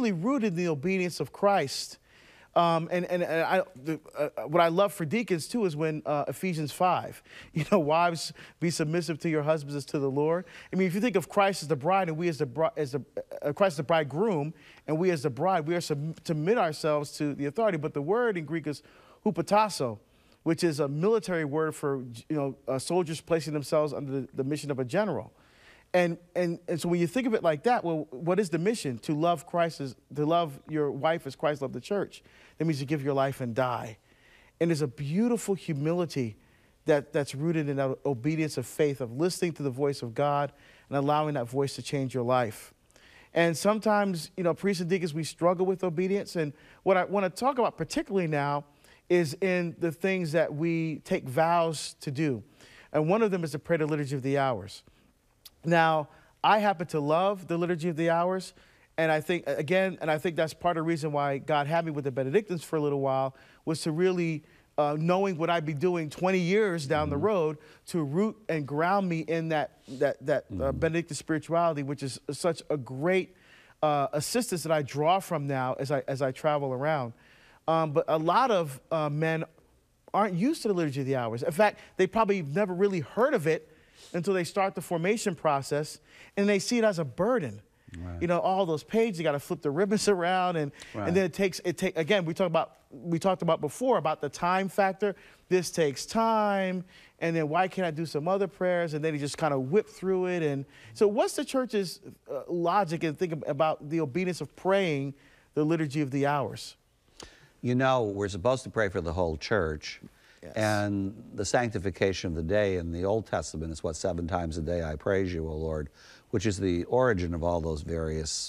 really rooted in the obedience of Christ. What I love for deacons too is when Ephesians 5, wives, be submissive to your husbands as to the Lord. I mean, if you think of Christ as the bride and we as Christ as the bridegroom and we as the bride, we are to submit ourselves to the authority. But the word in Greek is hupotasso, which is a military word for soldiers placing themselves under the mission of a general. And so when you think of it like that, well, what is the mission? To love to love your wife as Christ loved the church. That means to give your life and die. And there's a beautiful humility that's rooted in that obedience of faith, of listening to the voice of God and allowing that voice to change your life. And sometimes, priests and deacons, we struggle with obedience. And what I want to talk about particularly now is in the things that we take vows to do. And one of them is to pray the Liturgy of the Hours. Now, I happen to love the Liturgy of the Hours, and I think, that's part of the reason why God had me with the Benedictines for a little while, was to really, knowing what I'd be doing 20 years down the road, to root and ground me in that Benedictine spirituality, which is such a great assistance that I draw from now as I travel around. But a lot of men aren't used to the Liturgy of the Hours. In fact, they probably never really heard of it until they start the formation process, and they see it as a burden. Right. All those pages, you got to flip the ribbons around, and then it takes again, we talked about before about the time factor. This takes time, and then why can't I do some other prayers? And then he just kind of whip through it. And so what's the church's logic in thinking about the obedience of praying the Liturgy of the Hours? We're supposed to pray for the whole church. Yes. And the sanctification of the day in the Old Testament is what, 7 times a day I praise you, O Lord, which is the origin of all those various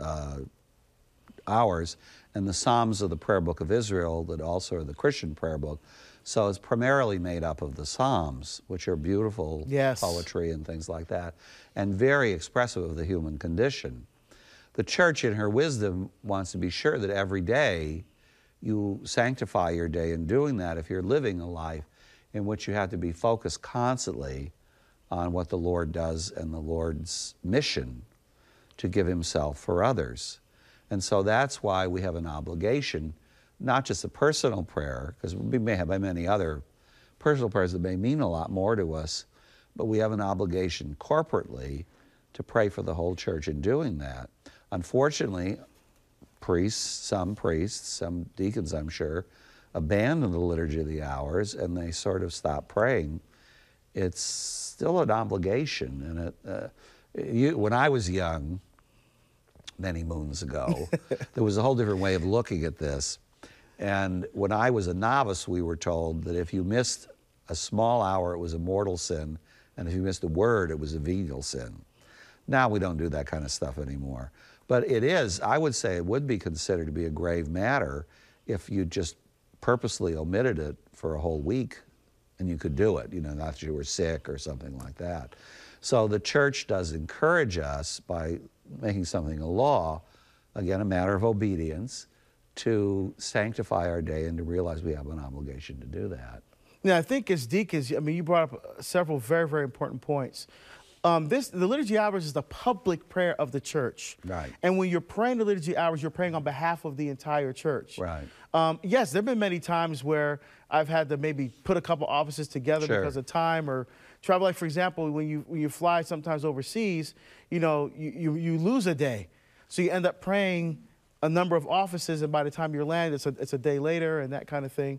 hours. And the Psalms of the prayer book of Israel that also are the Christian prayer book. So it's primarily made up of the Psalms, which are beautiful poetry and things like that, and very expressive of the human condition. The church in her wisdom wants to be sure that every day you sanctify your day in doing that if you're living a life in which you have to be focused constantly on what the Lord does and the Lord's mission to give himself for others. And so that's why we have an obligation, not just a personal prayer, because we may have many other personal prayers that may mean a lot more to us, but we have an obligation corporately to pray for the whole church in doing that. Unfortunately, some priests, some deacons, I'm sure, abandon the Liturgy of the Hours and they sort of stop praying. It's still an obligation. And when I was young, many moons ago, there was a whole different way of looking at this. And when I was a novice, we were told that if you missed a small hour, it was a mortal sin, and if you missed a word, it was a venial sin. Now we don't do that kind of stuff anymore. But it is, I would say it would be considered to be a grave matter if you just purposely omitted it for a whole week and you could do it, not that you were sick or something like that. So the church does encourage us by making something a law, again, a matter of obedience, to sanctify our day and to realize we have an obligation to do that. Now, I think as deacons, you brought up several very, very important points. The Liturgy Hours is the public prayer of the church. Right. And when you're praying the Liturgy Hours, you're praying on behalf of the entire church. Right. Yes, there have been many times where I've had to maybe put a couple offices together because of time or travel. Like, for example, when you fly sometimes overseas, you lose a day. So you end up praying a number of offices, and by the time you're landed, it's a day later and that kind of thing.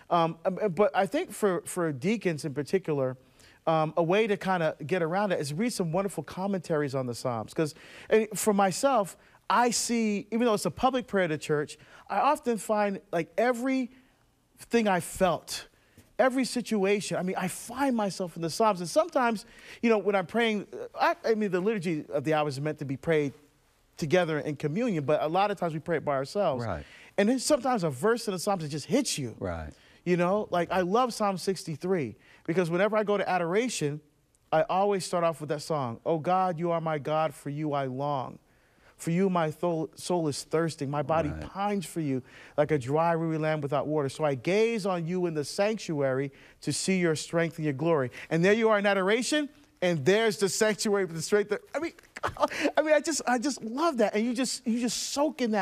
But I think for deacons in particular, a way to kind of get around it is read some wonderful commentaries on the Psalms. Because for myself, I see, even though it's a public prayer to church, I often find like everything I felt, every situation, I find myself in the Psalms. And sometimes, when I'm praying, the Liturgy of the Hours is meant to be prayed together in communion, but a lot of times we pray it by ourselves. Right. And then sometimes a verse in the Psalms, it just hits you. Right. Like I love Psalm 63 because whenever I go to adoration, I always start off with that song. Oh God, you are my God, for you I long. For you my soul is thirsting. My body pines for you like a dry, weary land without water. So I gaze on you in the sanctuary to see your strength and your glory. And there you are in adoration, and there's the sanctuary with the strength. I just love that. And you just soak in that.